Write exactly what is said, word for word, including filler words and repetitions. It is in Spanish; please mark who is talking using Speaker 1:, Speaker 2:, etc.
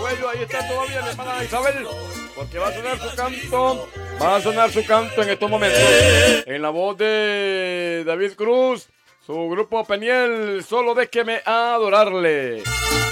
Speaker 1: Cuello, ahí está todavía la hermana Isabel, porque va a sonar su canto, va a sonar su canto en estos momentos, en la voz de David Cruz, su grupo Peniel, solo déjeme adorarle.